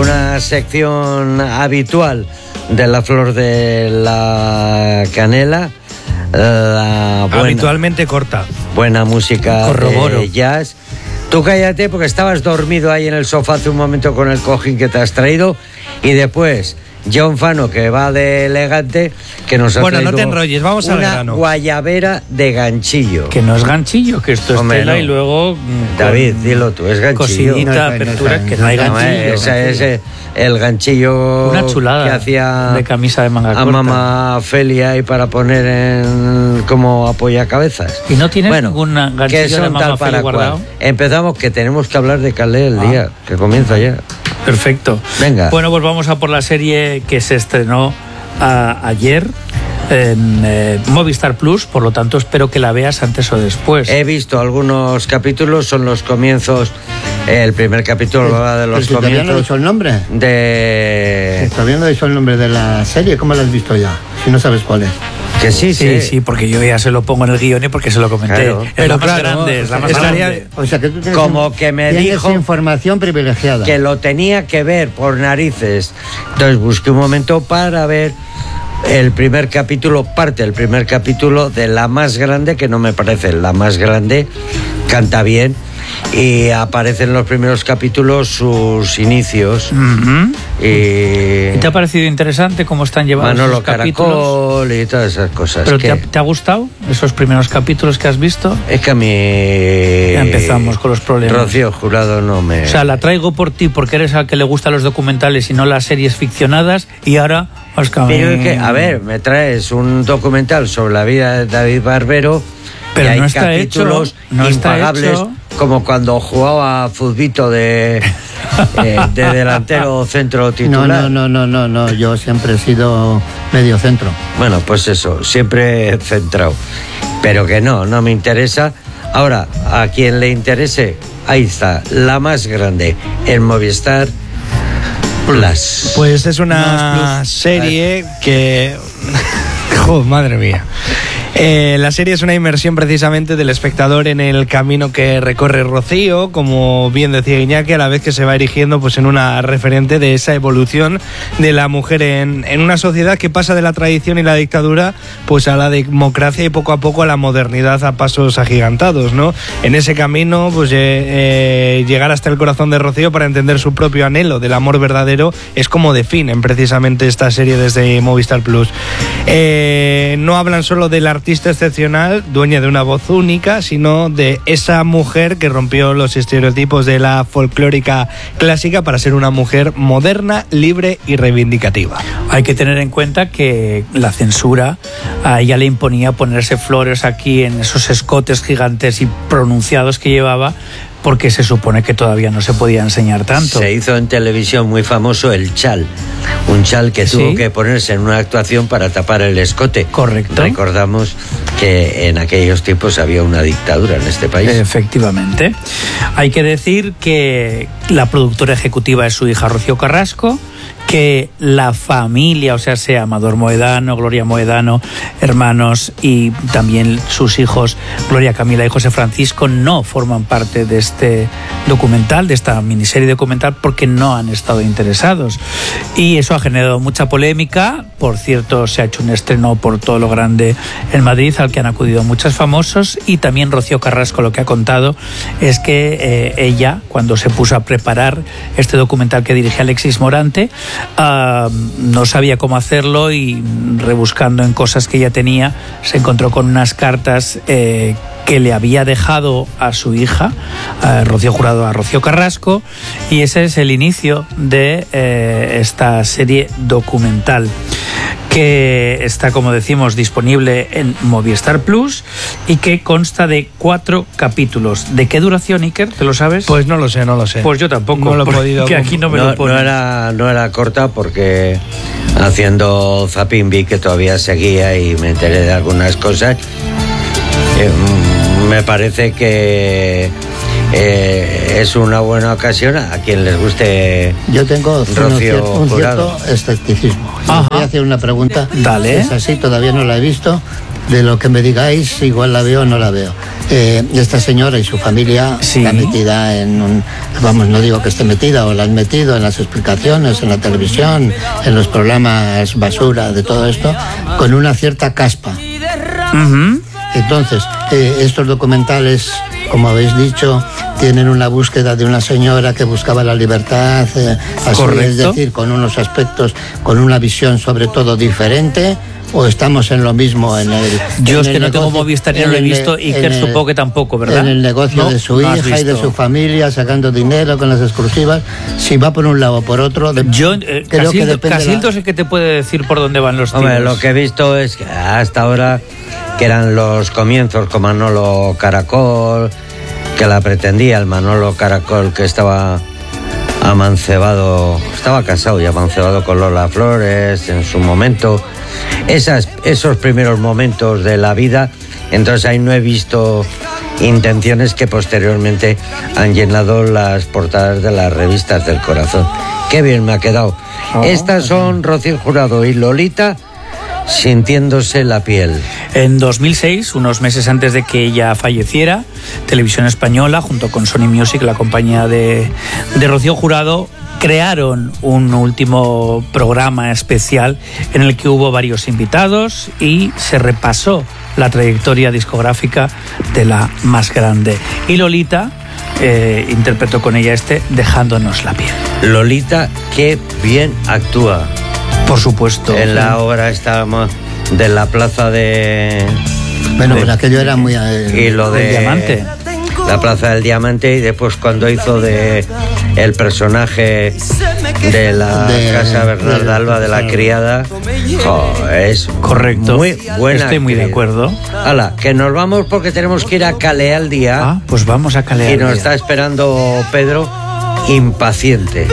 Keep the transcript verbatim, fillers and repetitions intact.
una sección habitual de la flor de la canela, la buena, habitualmente corta, buena música Corroboro. de jazz. Tú cállate porque estabas dormido ahí en el sofá hace un momento con el cojín que te has traído, y después John Fano, que va de elegante, que nos ha bueno, traído no te enrolles, vamos al una grano. guayabera de ganchillo. Que no es ganchillo, que esto es Hombre, tela no. y luego... David, dilo tú, es ganchillo. Cosita, No, no, apertura, no, que no, no hay no, ganchillo. No, ese es el, el ganchillo Una chulada que hacía de camisa de manga a corta. mamá Felia y para poner en como apoyacabezas. ¿Y no tienes bueno, ningún ganchillo que de son mamá tal para Felia guardado? cual. Empezamos, que tenemos que hablar de Calais el Ah. día, que comienza ya. Perfecto. Venga. Bueno, pues vamos a por la serie que se estrenó a, ayer en eh, Movistar Plus, por lo tanto espero que la veas antes o después. He visto algunos capítulos, son los comienzos. El primer capítulo va de los Pero si todavía no he comienzos dicho el nombre. de... Si todavía no he dicho el nombre de la serie, ¿cómo la has visto ya? Si no sabes cuál es. Que sí, Sí, sí, sí, porque yo ya se lo pongo en el guión y porque se lo comenté. Claro. Es Pero la más claro, grande, es la más estaría- grande. O sea que tú tienes, Como que me tienes dijo información privilegiada. que lo tenía que ver por narices. Entonces busqué un momento para ver el primer capítulo, parte del primer capítulo de la más grande, que no me parece la más grande, canta bien, y aparecen en los primeros capítulos sus inicios. Ujú. Y ¿Y te ha parecido interesante cómo están llevados Manolo esos capítulos? Caracol y todas esas cosas. ¿Pero que- te ha, te ha gustado esos primeros capítulos que has visto? Es que a mí... Ya empezamos con los problemas. Rocío Jurado no me... O sea, la traigo por ti porque eres al que le gustan los documentales y no las series ficcionadas, y ahora... Pues, que a mí- Pero es que, a ver, me traes un documental sobre la vida de David Barbero, Pero y hay no está capítulos hecho, no está impagables, hecho. como cuando jugaba futbito de, eh, de delantero centro No, titular. no, no, no, no, no. Yo siempre he sido medio centro. Bueno, pues eso, siempre centrado. Pero que no, no me interesa. Ahora, a quien le interese, ahí está, la más grande, el Movistar Plus. Pues es una serie que... ¡Jo, madre mía! Eh, la serie es una inmersión precisamente del espectador en el camino que recorre Rocío, como bien decía Iñaki, a la vez que se va erigiendo pues, en una referente de esa evolución de la mujer en, en una sociedad que pasa de la tradición y la dictadura pues a la democracia y poco a poco a la modernidad a pasos agigantados, ¿no? En ese camino, pues eh, eh, llegar hasta el corazón de Rocío para entender su propio anhelo del amor verdadero es como definen precisamente esta serie desde Movistar Plus. Eh, no hablan solo del artista excepcional, dueña de una voz única, sino de esa mujer que rompió los estereotipos de la folclórica clásica para ser una mujer moderna, libre y reivindicativa. Hay que tener en cuenta que la censura a ella le imponía ponerse flores aquí en esos escotes gigantes y pronunciados que llevaba, porque se supone que todavía no se podía enseñar tanto. Se hizo en televisión muy famoso el chal, un chal que tuvo Sí. que ponerse en una actuación para tapar el escote. Correcto. Recordamos que en aquellos tiempos había una dictadura en este país. Efectivamente. Hay que decir que la productora ejecutiva es su hija Rocío Carrasco, que la familia, o sea, sea Amador Moedano, Gloria Moedano, hermanos, y también sus hijos Gloria Camila y José Francisco, no forman parte de este documental, de esta miniserie documental, porque no han estado interesados. Y eso ha generado mucha polémica. Por cierto, se ha hecho un estreno por todo lo grande en Madrid, al que han acudido muchos famosos, y también Rocío Carrasco lo que ha contado es que eh, ella, cuando se puso a preparar este documental que dirige Alexis Morante, Uh, no sabía cómo hacerlo, y rebuscando en cosas que ella tenía se encontró con unas cartas eh, que le había dejado a su hija, a Rocío Jurado, a Rocío Carrasco, y ese es el inicio de eh, esta serie documental, que está, como decimos, disponible en Movistar Plus y que consta de cuatro capítulos. ¿De qué duración, Iker? ¿Te lo sabes? Pues no lo sé, no lo sé. Pues yo tampoco. No lo he podido... Que aquí no me no, lo ponen. no era, no era corta, porque haciendo zapping vi que todavía seguía y me enteré de algunas cosas. Eh, me parece que eh, es una buena ocasión a quien les guste. Yo tengo un, Rocío cierto, un Jurado. cierto escepticismo. Ajá. Voy a hacer una pregunta. Dale. Es así, todavía no la he visto. de lo que me digáis, igual la veo o no la veo. Eh, esta señora y su familia Sí. está metida en un... Vamos, no digo que esté metida, o la han metido en las explicaciones, en la televisión, en los programas basura, de todo esto, con una cierta caspa. Ujú. Entonces, eh, estos documentales, como habéis dicho, tienen una búsqueda de una señora que buscaba la libertad, eh, así, Correcto. es decir, con unos aspectos, con una visión sobre todo diferente, o estamos en lo mismo en el... Yo en es el que no tengo negocio- Movistar y no en lo he el- visto, y en que el- supongo que tampoco, ¿verdad? En el negocio No, de su no has hija y de visto. su familia, sacando dinero con las exclusivas, si va por un lado o por otro... de- Yo, eh, creo que Casildo, depende de la- Casildo es el que te puede decir por dónde van los tiros. Hombre, lo que he visto es que hasta ahora, que eran los comienzos con Manolo Caracol, que la pretendía el Manolo Caracol, que estaba amancebado, estaba casado y amancebado con Lola Flores en su momento. Esas, esos primeros momentos de la vida, entonces ahí no he visto intenciones que posteriormente han llenado las portadas de las revistas del corazón. Qué bien me ha quedado. Estas son Rocío Jurado y Lolita sintiéndose la piel. En dos mil seis, unos meses antes de que ella falleciera, Televisión Española, junto con Sony Music, la compañía de, de Rocío Jurado, crearon un último programa especial en el que hubo varios invitados y se repasó la trayectoria discográfica de la más grande. Y Lolita eh, interpretó con ella este Dejándonos la piel. Lolita, qué bien actúa. Por supuesto. En la obra estábamos de la plaza de... Bueno, de- pues aquello era muy... eh, y lo de... El Diamante. La plaza del Diamante, y después cuando hizo de el personaje de la De- casa Bernarda de- Alba, de la criada, jo, es Correcto. muy buena. Estoy muy de actriz. acuerdo. Hala, que nos vamos porque tenemos que ir a Calais al día Ah, pues vamos a y Calais. nos está esperando Pedro impaciente.